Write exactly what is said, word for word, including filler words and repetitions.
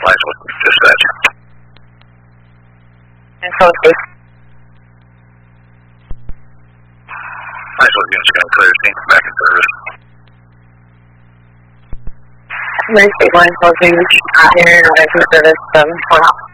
Lines with dispatch. And so it's Lines with units going to clear scene, back in service. Mercy one, closing out here, and service, um, one out.